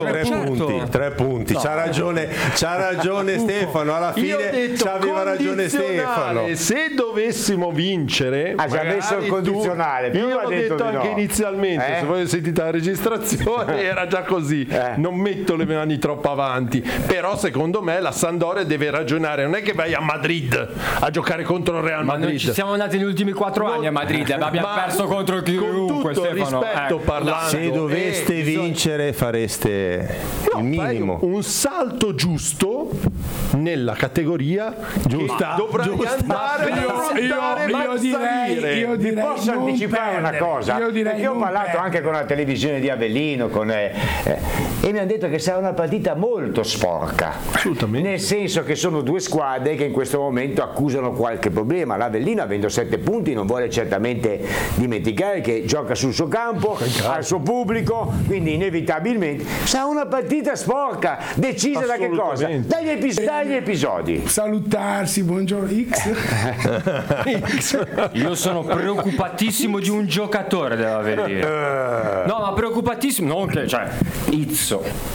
Tre punti. C'ha ragione Stefano, alla fine c'aveva ragione Stefano. Se dovessimo vincere, ha già messo il condizionale. Io l'ho detto anche inizialmente, se voi sentite la registrazione era già così. Non metto le mani troppo avanti, però secondo me la Sampdoria deve ragionare, non è che vai a Madrid a giocare contro il Real Madrid. Ma non ci siamo andati negli ultimi 4 anni a Madrid, abbiamo perso contro chiunque, con tutto rispetto parlando. Se doveste vincere fareste il minimo. Un salto giusto nella categoria giusta. Dovrai andare io direi posso anticipare una cosa, perché ho parlato anche con la televisione di Avellino e mi hanno detto che sarà una partita molto sporca. Assolutamente. Nel senso che sono due squadre che in questo momento accusano qualche problema. L'Avellino, avendo 7 punti, non vuole certamente dimenticare che gioca sul suo campo, al suo pubblico, quindi inevitabilmente sarà una partita sporca, decisa da che cosa? Dagli episodi. Salutarsi, buongiorno X. Io sono preoccupatissimo di un giocatore dell'Avellino. No, ma preoccupatissimo, non che, cioè, Izzo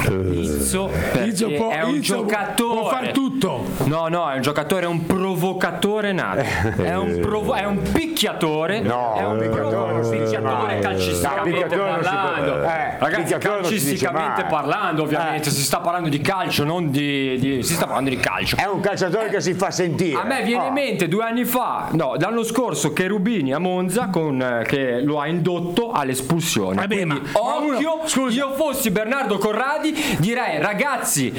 è un giocatore, può far tutto. No, è un giocatore, è un provocatore nato. È un picchiatore. È un picchiatore calcisticamente parlando. Ragazzi, calcisticamente parlando, ovviamente si sta parlando di calcio, non si sta parlando di calcio. È un calciatore che si fa sentire. A me viene in mente 2 anni fa, l'anno scorso, Cherubini a Monza che lo ha indotto all'espulsione. Quindi, occhio, io fossi Bernardo Corradi direi, ragazzi,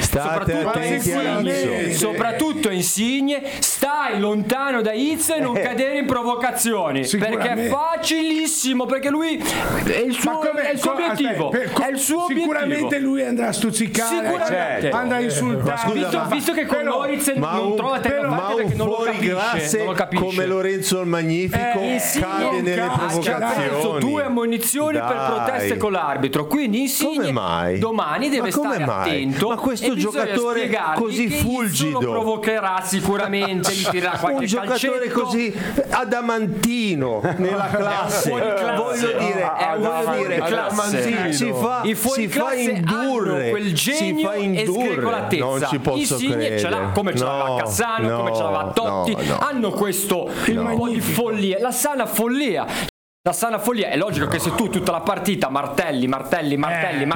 soprattutto Insigne, stai lontano da Izzo e non cadere in provocazioni, perché è facilissimo, perché lui è il suo obiettivo. Sicuramente lui andrà a stuzzicare, andrà a insultare. Visto che con Lorenzo non trova perché non lo capisce, come Lorenzo il Magnifico cade nelle provocazioni. 2 ammonizioni per proteste con l'arbitro, quindi Insigne domani deve stare attento. Ma questo giocatore così fulgido lo provocherà sicuramente, gli tirerà qualche un giocatore calcetto. Così adamantino nella classe, voglio dire si fa indurre quel genio e sgregolatezza. Non ci posso credere. Ce l'ha, come ce l'aveva Cassano, come ce l'aveva Totti. Hanno questo un po' di follia, la sana follia. La sana follia, è logico che se tu tutta la partita martelli, prima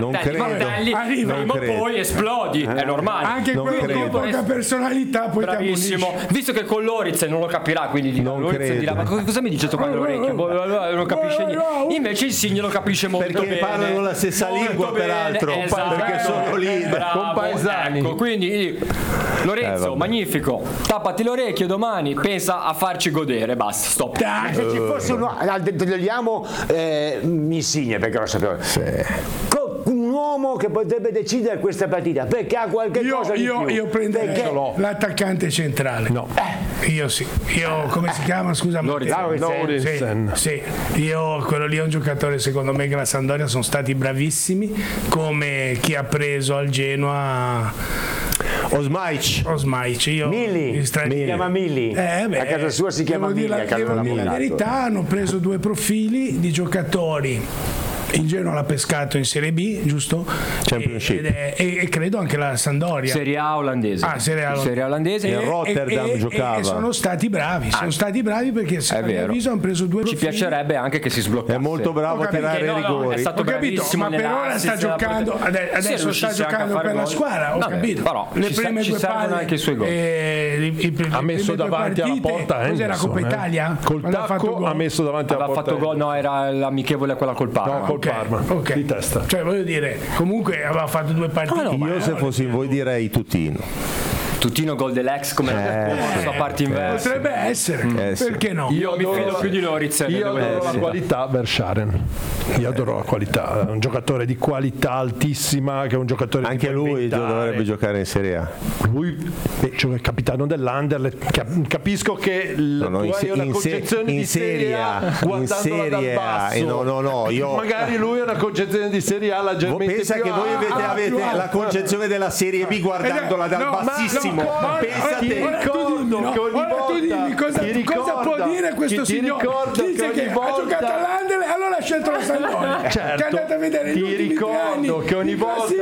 o poi esplodi, è normale. Anche quello con poca personalità poi bravissimo. Visto che con Lorenz non lo capirà, quindi Lorenz dirà: ma cosa mi dice qua nell'orecchio? Non capisce niente. Invece Insigne lo capisce molto bene. Perché parlano la stessa lingua, peraltro, perché sono lì compaesani. Ecco, quindi Lorenzo, magnifico, tappati l'orecchio domani, pensa a farci godere, basta, stop. Se ci fosse togliamo Insigne, perché lo sapevo, un uomo che potrebbe decidere questa partita, perché ha qualche cosa di più. Io prenderei l'attaccante centrale. Come si chiama, scusa? Lauritsen. Sì, quello lì è un giocatore, secondo me, che la Sampdoria sono stati bravissimi, come chi ha preso al Genoa Osmaic. Mili. Si chiama Mili. A casa sua si chiama Mili. Devo dire la verità, hanno preso 2 profili di giocatori. In Genoa l'ha pescato in Serie B, giusto? Championship. E credo anche la Sampdoria. Serie A olandese. Serie A olandese. E Rotterdam giocava. E sono stati bravi. Perché a mio avviso hanno preso 2 profili. Ci piacerebbe anche che si sbloccasse. È molto bravo a tirare rigori. È stato bravissimo, ma per ora sta giocando. Adesso sta giocando per la squadra. Ho capito. Però le prime 2 palle anche i suoi gol. Ha messo davanti alla porta. Cos'era, Coppa Italia? Col tacco ha messo davanti alla porta. Aveva fatto gol, era l'amichevole quella col Parma. Parma, di testa. Cioè, voglio dire, comunque aveva fatto 2 partite. Io se fossi in voi direi Tutino gol dell'ex come la sua parte inversa. Potrebbe essere, perché no? Io mi fido più di Lorenz. Io adoro la qualità Verscharen. Io adoro la qualità, è un giocatore di qualità altissima, che è un giocatore anche lui dovrebbe giocare in Serie A. Lui è capitano dell'Anderlecht. Capisco che tu hai una concezione di Serie A guardandola dal basso. Io magari lui ha una concezione di Serie A leggermente pensa che voi avete la concezione della Serie B guardandola dal bassissimo. Pensate, ricordo che ogni volta cosa può dire questo signore? Dice che ha giocato all'Anderlecht, allora ha scelto la Sampdoria. Certo, ti ricordo che ogni volta